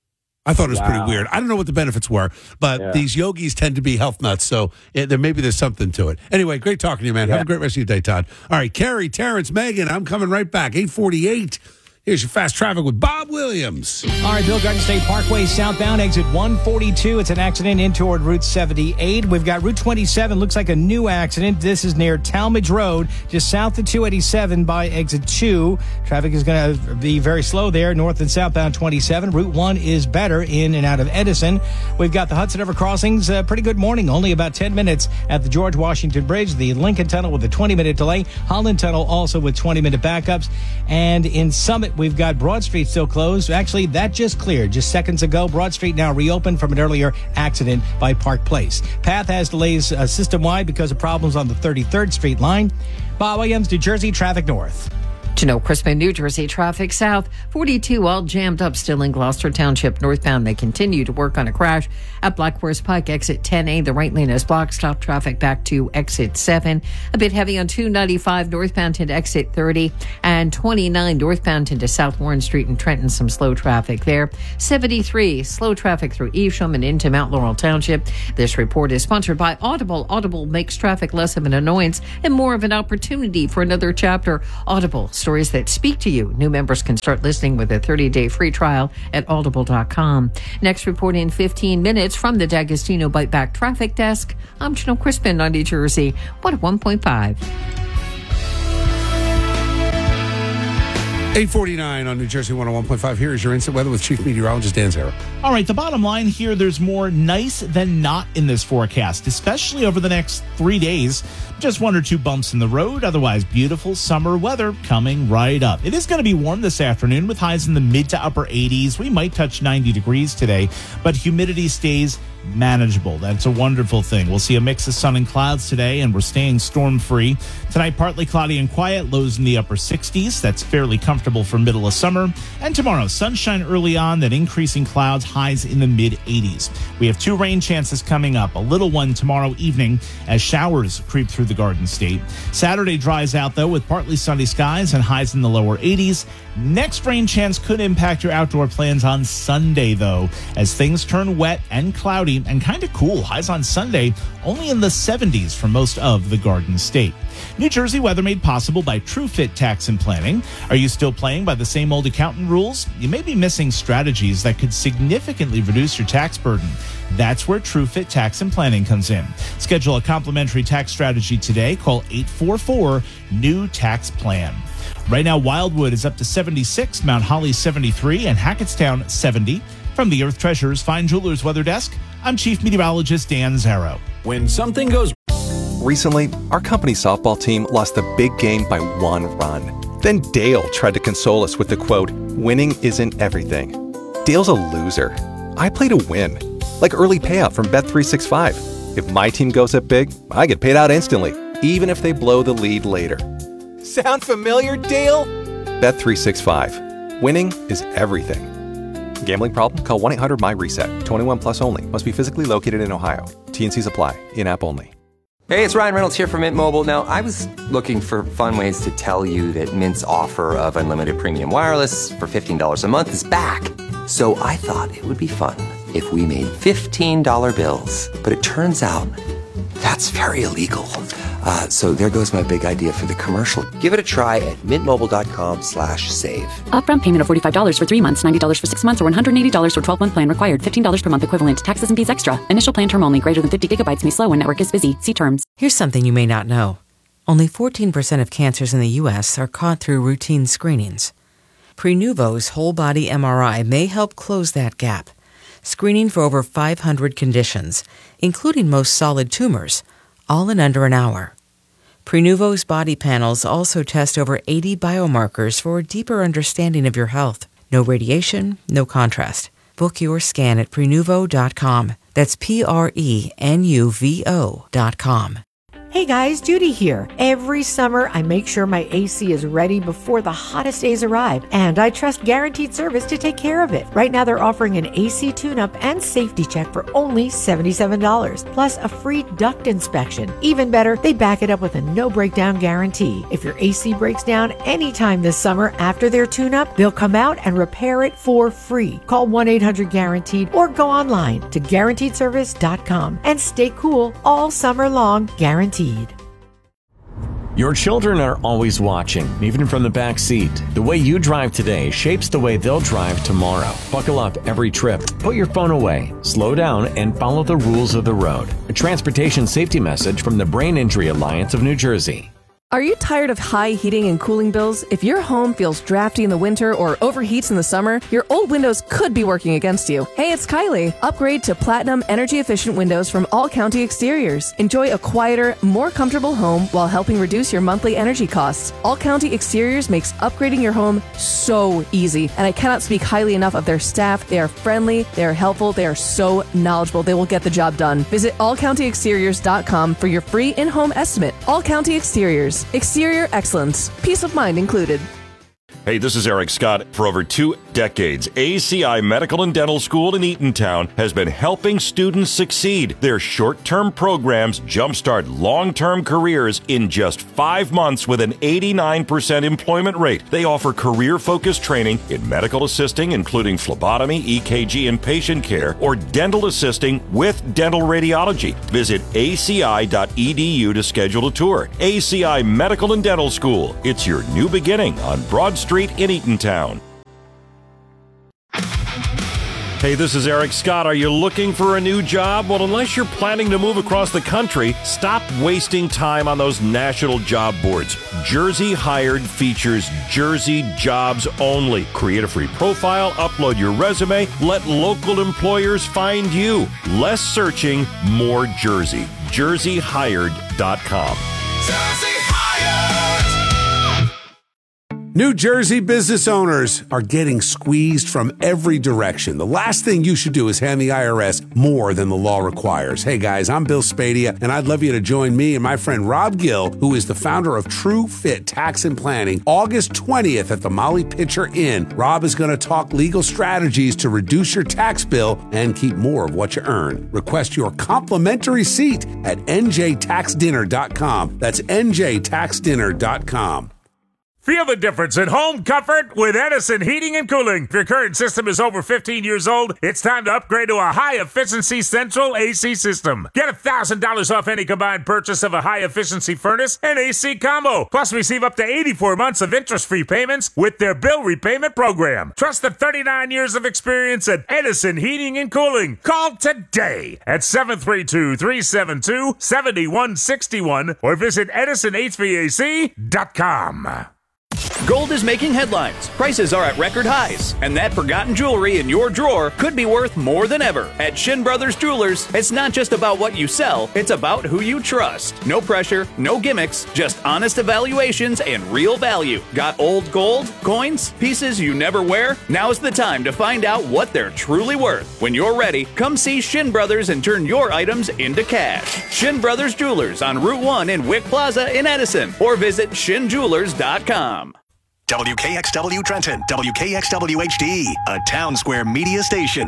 I thought it was pretty Wow. weird. I don't know what the benefits were, but Yeah. these yogis tend to be health nuts, so it, there maybe there's something to it. Anyway, great talking to you, man. Have a Yeah. great rest of your day, Todd. All right, Carrie, Terrence, Megan, I'm coming right back. eight forty-eight. Here's your fast traffic with Bob Williams. All right, Bill Garden State Parkway southbound, exit one forty-two. It's an accident in toward Route seventy-eight. We've got Route twenty-seven. Looks like a new accident. This is near Talmadge Road, just south of two eighty-seven by exit two. Traffic is going to be very slow there, north and southbound twenty-seven. Route one is better in and out of Edison. We've got the Hudson River crossings. Uh, pretty good morning. Only about ten minutes at the George Washington Bridge. The Lincoln Tunnel with a twenty-minute delay. Holland Tunnel also with twenty-minute backups. And in Summit, we've got Broad Street still closed. Actually, that just cleared just seconds ago. Broad Street now reopened from an earlier accident by Park Place. Path has delays uh, system-wide because of problems on the thirty-third Street line. Bob Williams, New Jersey, traffic north. Janelle Crispin, New Jersey traffic south. forty-two all jammed up still in Gloucester Township northbound. They continue to work on a crash at Black Horse Pike, exit ten A. The right lane is blocked. Stop traffic back to exit seven. A bit heavy on two ninety-five northbound into exit thirty and twenty-nine northbound into South Warren Street in Trenton. Some slow traffic there. seventy-three slow traffic through Evesham and into Mount Laurel Township. This report is sponsored by Audible. Audible makes traffic less of an annoyance and more of an opportunity for another chapter. Audible, stories that speak to you. New members can start listening with a thirty-day free trial at audible dot com. Next report in fifteen minutes from the D'Agostino Bite Back Traffic Desk. I'm Janelle Crispin on New Jersey one oh one point five. eight forty-nine on New Jersey one oh one point five. Here is your instant weather with Chief Meteorologist Dan Zara. All right, the bottom line here, there's more nice than not in this forecast, especially over the next three days. Just one or two bumps in the road. Otherwise, beautiful summer weather coming right up. It is going to be warm this afternoon with highs in the mid to upper eighties. We might touch ninety degrees today, but humidity stays manageable. That's a wonderful thing. We'll see a mix of sun and clouds today, and we're staying storm-free. Tonight, partly cloudy and quiet, lows in the upper sixties. That's fairly comfortable for middle of summer. And tomorrow, sunshine early on, then increasing clouds, highs in the mid-eighties. We have two rain chances coming up. A little one tomorrow evening as showers creep through the Garden State. Saturday dries out, though, with partly sunny skies and highs in the lower eighties. Next rain chance could impact your outdoor plans on Sunday, though, as things turn wet and cloudy and kind of cool. Highs on Sunday only in the seventies for most of the Garden State. New Jersey weather made possible by TrueFit Tax and Planning. Are you still playing by the same old accountant rules? You may be missing strategies that could significantly reduce your tax burden. That's where TrueFit Tax and Planning comes in. Schedule a complimentary tax strategy today. Call eight four four, new tax plan. Right now, Wildwood is up to seventy-six, Mount Holly seventy-three, and Hackettstown seventy. From the Earth Treasures Fine Jewelers Weather Desk, I'm Chief Meteorologist Dan Zaro. When something goes Recently, our company softball team lost the big game by one run. Then Dale tried to console us with the quote, "Winning isn't everything." Dale's a loser. I play to win, like early payout from Bet three sixty-five. If my team goes up big, I get paid out instantly, even if they blow the lead later. Sound familiar, Dale? Bet three sixty-five. Winning is everything. Gambling problem? Call one eight hundred M Y reset. twenty-one plus only. Must be physically located in Ohio. T and Cs apply. In-app only. Hey, it's Ryan Reynolds here from Mint Mobile. Now, I was looking for fun ways to tell you that Mint's offer of unlimited premium wireless for fifteen dollars a month is back. So I thought it would be fun if we made fifteen dollar bills. But it turns out that's very illegal. Uh, so there goes my big idea for the commercial. Give it a try at mintmobile.com slash save. Upfront payment of forty-five dollars for three months, ninety dollars for six months, or one hundred eighty dollars for twelve-month plan required. fifteen dollars per month equivalent. Taxes and fees extra. Initial plan term only. Greater than fifty gigabytes may slow when network is busy. See terms. Here's something you may not know. Only fourteen percent of cancers in the U S are caught through routine screenings. Prenuvo's whole body M R I may help close that gap. Screening for over five hundred conditions, including most solid tumors, all in under an hour. Prenuvo's body panels also test over eighty biomarkers for a deeper understanding of your health. No radiation, no contrast. Book your scan at prenuvo dot com. That's P R E N U V O dot com. Hey guys, Judy here. Every summer, I make sure my A C is ready before the hottest days arrive, and I trust Guaranteed Service to take care of it. Right now, they're offering an A C tune-up and safety check for only seventy-seven dollars, plus a free duct inspection. Even better, they back it up with a no-breakdown guarantee. If your A C breaks down anytime this summer after their tune-up, they'll come out and repair it for free. Call one eight hundred guaranteed or go online to guaranteed service dot com and stay cool all summer long, guaranteed. Your children are always watching, even from the back seat. The way you drive today shapes the way they'll drive tomorrow. Buckle up every trip. Put your phone away. Slow down and follow the rules of the road. A transportation safety message from the Brain Injury Alliance of New Jersey. Are you tired of high heating and cooling bills? If your home feels drafty in the winter or overheats in the summer, your old windows could be working against you. Hey, it's Kylie. Upgrade to Platinum Energy Efficient Windows from All County Exteriors. Enjoy a quieter, more comfortable home while helping reduce your monthly energy costs. All County Exteriors makes upgrading your home so easy, and I cannot speak highly enough of their staff. They are friendly, they are helpful, they are so knowledgeable. They will get the job done. Visit all county exteriors dot com for your free in-home estimate. All County Exteriors. Exterior excellence. Peace of mind included. Hey, this is Eric Scott. For over two decades, A C I Medical and Dental School in Eatontown has been helping students succeed. Their short-term programs jumpstart long-term careers in just five months with an eighty-nine percent employment rate. They offer career-focused training in medical assisting, including phlebotomy, E K G, and patient care, or dental assisting with dental radiology. Visit A C I dot E D U to schedule a tour. A C I Medical and Dental School. It's your new beginning on Broad Street in Eatontown. Hey, this is Eric Scott. Are you looking for a new job? Well, unless you're planning to move across the country, stop wasting time on those national job boards. Jersey Hired features Jersey jobs only. Create a free profile, upload your resume, let local employers find you. Less searching, more Jersey. Jersey Hired dot com. Jersey Hired! New Jersey business owners are getting squeezed from every direction. The last thing you should do is hand the I R S more than the law requires. Hey guys, I'm Bill Spadia, and I'd love you to join me and my friend Rob Gill, who is the founder of True Fit Tax and Planning, August twentieth at the Molly Pitcher Inn. Rob is going to talk legal strategies to reduce your tax bill and keep more of what you earn. Request your complimentary seat at N J tax dinner dot com. That's N J tax dinner dot com. Feel the difference in home comfort with Edison Heating and Cooling. If your current system is over fifteen years old, it's time to upgrade to a high-efficiency central A C system. Get one thousand dollars off any combined purchase of a high-efficiency furnace and A C combo. Plus, receive up to eighty-four months of interest-free payments with their bill repayment program. Trust the thirty-nine years of experience at Edison Heating and Cooling. Call today at seven three two, three seven two, seven one six one or visit edison H V A C dot com. Gold is making headlines. Prices are at record highs, and that forgotten jewelry in your drawer could be worth more than ever. At Shin Brothers Jewelers, it's not just about what you sell, it's about who you trust. No pressure, no gimmicks, just honest evaluations and real value. Got old gold, coins, pieces you never wear? Now's the time to find out what they're truly worth. When you're ready, come see Shin Brothers and turn your items into cash. Shin Brothers Jewelers on Route one in Wick Plaza in Edison, or visit shin jewelers dot com. W K X W Trenton, W K X W H D, a Town Square media station.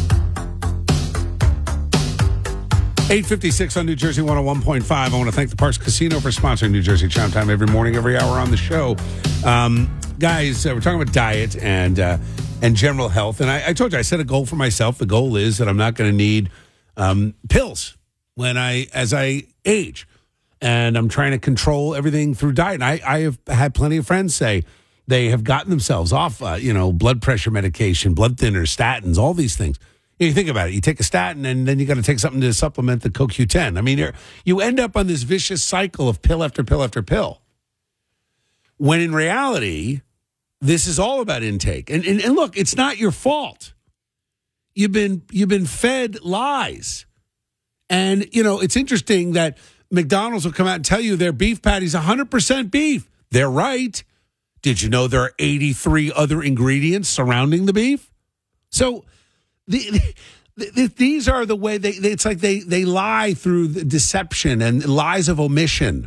eight fifty-six on New Jersey one oh one point five. I want to thank the Parks Casino for sponsoring New Jersey Chime Time every morning, every hour on the show. Um, guys, uh, we're talking about diet and uh, and general health. And I, I told you, I set a goal for myself. The goal is that I'm not going to need um, pills when I as I age. And I'm trying to control everything through diet. And I, I have had plenty of friends say they have gotten themselves off, uh, you know, blood pressure medication, blood thinners, statins, all these things. You think about it. You take a statin and then you got to take something to supplement the C O Q ten. I mean, you're, you end up on this vicious cycle of pill after pill after pill. When in reality, this is all about intake. And, and, and look, it's not your fault. You've been you've been fed lies. And, you know, it's interesting that McDonald's will come out and tell you their beef patty's one hundred percent beef. They're right. Did you know there are eighty-three other ingredients surrounding the beef? So the, the, the, these are the way they, they, it's like they, they lie through the deception and lies of omission.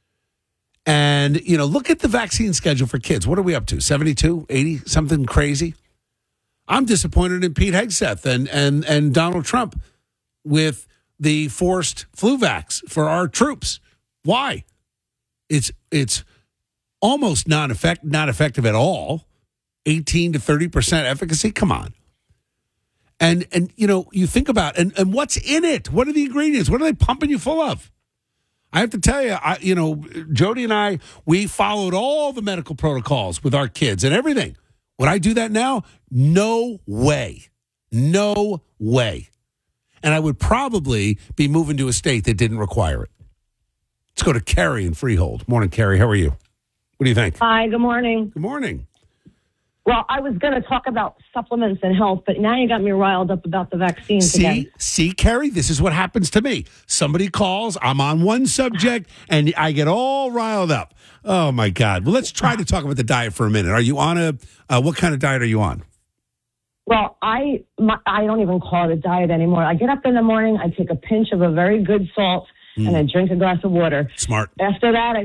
And, you know, look at the vaccine schedule for kids. What are we up to? seventy-two, eighty, something crazy? I'm disappointed in Pete Hegseth and, and, and Donald Trump with the forced flu vax for our troops. Why? It's it's almost non-effect, not effective at all. eighteen to thirty percent efficacy. Come on. And, and you know, you think about, and, and what's in it? What are the ingredients? What are they pumping you full of? I have to tell you, I, you know, Jody and I, we followed all the medical protocols with our kids and everything. Would I do that now? No way. No way. And I would probably be moving to a state that didn't require it. Let's go to Carrie in Freehold. Morning, Carrie. How are you? What do you think? Hi, good morning. Good morning. Well, I was going to talk about supplements and health, but now you got me riled up about the vaccines See, again. see, Carrie, this is what happens to me. Somebody calls, I'm on one subject, and I get all riled up. Oh, my God. Well, let's try to talk about the diet for a minute. Are you on a, uh, what kind of diet are you on? Well, I my, I don't even call it a diet anymore. I get up in the morning, I take a pinch of a very good salt, Mm. and I drink a glass of water. Smart. After that, I take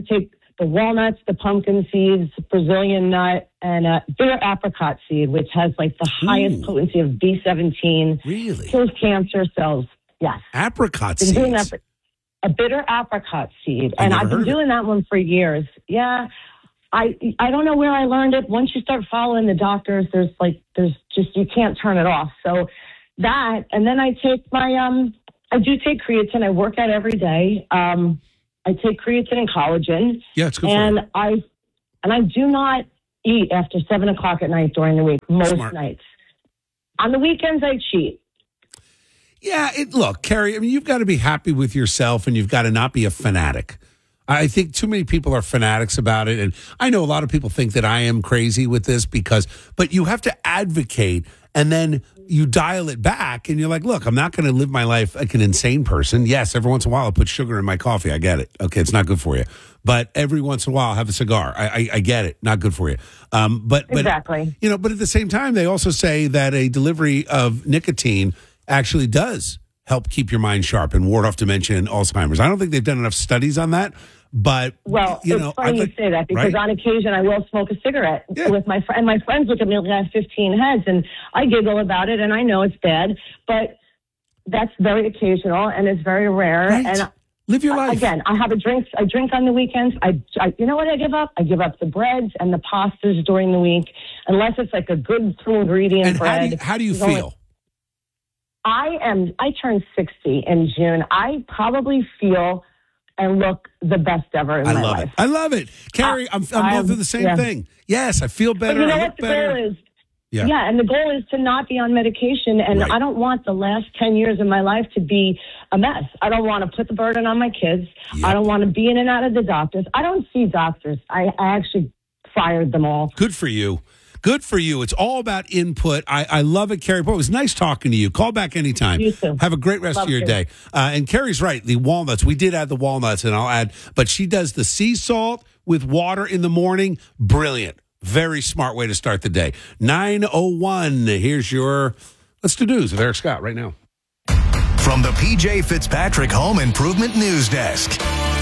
the walnuts, the pumpkin seeds, Brazilian nut, and a bitter apricot seed, which has like the Ooh. highest potency of B seventeen. Really? Kills cancer cells. Yes. Apricot been seeds? Doing that for, a bitter apricot seed. I and never I've been heard doing that one for years. Yeah. I I don't know where I learned it. Once you start following the doctors, there's like, there's just, you can't turn it off. So that, and then I take my, um, I do take creatine. I work out every day. Um, I take creatine and collagen. Yeah, it's good and for you. I, and I do not eat after seven o'clock at night during the week, most Smart. nights. On the weekends, I cheat. Yeah, it, look, Carrie, I mean, you've got to be happy with yourself and you've got to not be a fanatic. I think too many people are fanatics about it. And I know a lot of people think that I am crazy with this because, but you have to advocate and then you dial it back and you're like, look, I'm not going to live my life like an insane person. Yes, every once in a while I'll put sugar in my coffee. I get it. Okay, it's not good for you. But every once in a while I'll have a cigar. I, I, I get it. Not good for you. Um, but, but, exactly. You know, but at the same time, they also say that a delivery of nicotine actually does help keep your mind sharp and ward off dementia and Alzheimer's. I don't think they've done enough studies on that, but well, you it's know, funny like, you say that because right? on occasion I will smoke a cigarette yeah. with my friend. And my friends look at me like I have fifteen heads, and I giggle about it, and I know it's bad, but that's very occasional and it's very rare. Right. And live your life again. I have a drink. I drink on the weekends. I, I, you know what I give up? I give up the breads and the pastas during the week, unless it's like a good two ingredient and bread. how do you, how do you feel? Only, I am. I turned sixty in June. I probably feel and look the best ever in I my love life. it. I love it, Carrie. I'm, I'm I, going through the same yeah. thing. Yes, I feel better. But you know I what look the better. goal is? Yeah. yeah, and the goal is to not be on medication. And Right. I don't want the last ten years of my life to be a mess. I don't want to put the burden on my kids. Yep. I don't want to be in and out of the doctors. I don't see doctors. I, I actually fired them all. Good for you. Good for you. It's all about input. I, I love it, Carrie. Boy, it was nice talking to you. Call back anytime. You too. Have a great rest Love of your you. day. Uh, and Carrie's right. The walnuts. We did add the walnuts, and I'll add, but she does the sea salt with water in the morning. Brilliant. Very smart way to start the day. nine oh one. Here's your Let's Do News with Eric Scott right now. From the P J Fitzpatrick Home Improvement News Desk.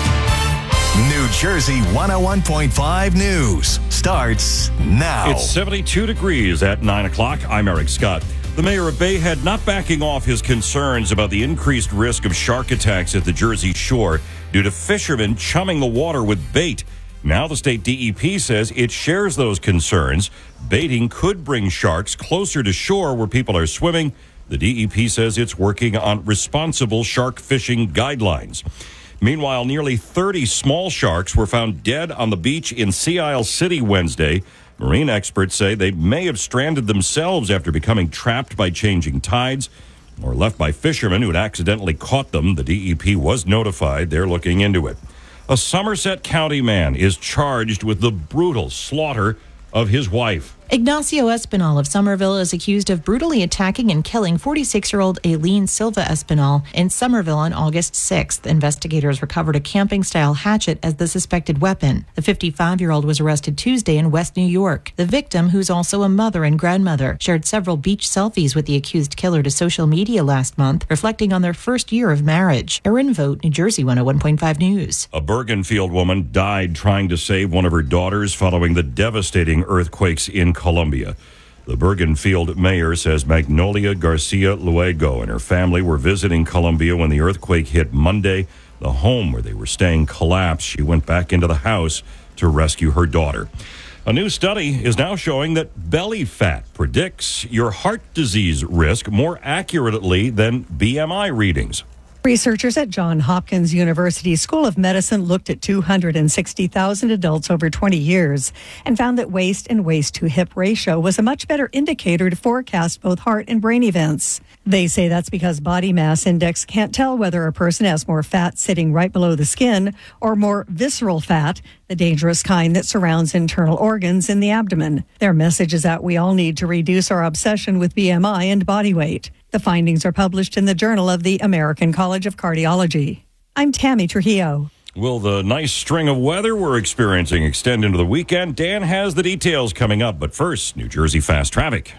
New Jersey one oh one point five News starts now. It's seventy-two degrees at nine o'clock. I'm Eric Scott. The mayor of Bayhead not backing off his concerns about the increased risk of shark attacks at the Jersey Shore due to fishermen chumming the water with bait. Now the state D E P says it shares those concerns. Baiting could bring sharks closer to shore where people are swimming. The D E P says it's working on responsible shark fishing guidelines. Meanwhile, nearly thirty small sharks were found dead on the beach in Sea Isle City Wednesday. Marine experts say they may have stranded themselves after becoming trapped by changing tides or left by fishermen who had accidentally caught them. The D E P was notified. They're looking into it. A Somerset County man is charged with the brutal slaughter of his wife. Ignacio Espinal of Somerville is accused of brutally attacking and killing forty-six-year-old Aileen Silva Espinal in Somerville on August sixth. Investigators recovered a camping-style hatchet as the suspected weapon. The fifty-five-year-old was arrested Tuesday in West New York. The victim, who's also a mother and grandmother, shared several beach selfies with the accused killer to social media last month, reflecting on their first year of marriage. Erin Vogt, New Jersey one oh one point five News. A Bergenfield woman died trying to save one of her daughters following the devastating earthquakes in Colombia. The Bergenfield mayor says Magnolia Garcia Luego and her family were visiting Colombia when the earthquake hit Monday. The home where they were staying collapsed. She went back into the house to rescue her daughter. A new study is now showing that belly fat predicts your heart disease risk more accurately than B M I readings. Researchers at Johns Hopkins University School of Medicine looked at two hundred sixty thousand adults over twenty years and found that waist and waist-to-hip ratio was a much better indicator to forecast both heart and brain events. They say that's because body mass index can't tell whether a person has more fat sitting right below the skin or more visceral fat, the dangerous kind that surrounds internal organs in the abdomen. Their message is that we all need to reduce our obsession with B M I and body weight. The findings are published in the Journal of the American College of Cardiology. I'm Tammy Trujillo. Will the nice string of weather we're experiencing extend into the weekend? Dan has the details coming up. But first, New Jersey Fast Traffic.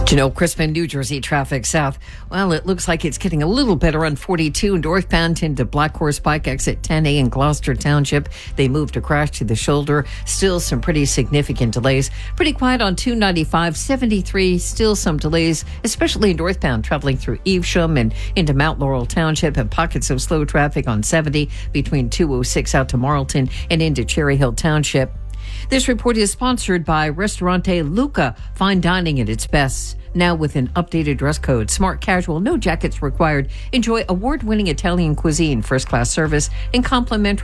Janelle Crispin, New Jersey traffic south. Well, it looks like it's getting a little better on forty-two northbound into Black Horse Pike, exit ten A in Gloucester Township. They moved a crash to the shoulder. Still some pretty significant delays. Pretty quiet on two ninety-five, seventy-three. Still some delays, especially northbound traveling through Evesham and into Mount Laurel Township, and pockets of slow traffic on seventy between two oh six out to Marlton and into Cherry Hill Township. This report is sponsored by Ristorante Luca, fine dining at its best. Now with an updated dress code, smart casual, no jackets required. Enjoy award-winning Italian cuisine, first-class service, and complimentary